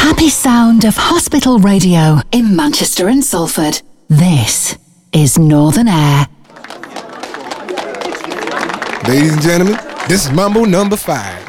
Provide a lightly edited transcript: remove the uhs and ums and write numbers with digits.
happy sound of hospital radio in Manchester and Salford. This is Northern Air. Ladies and gentlemen, this is Mambo number 5.